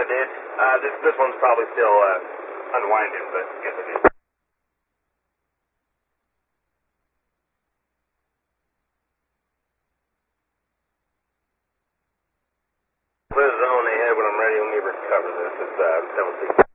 I did. This one's probably still unwinding, but yes, I did. Put it on the head when I'm ready. Let me recover this. It's penalty.